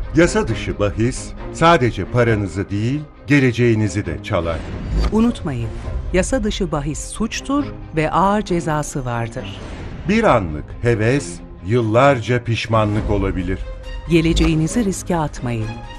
Yasa dışı bahis sadece paranızı değil, geleceğinizi de çalar. Unutmayın, yasa dışı bahis suçtur ve ağır cezası vardır. Bir anlık heves, yıllarca pişmanlık olabilir. Geleceğinizi riske atmayın.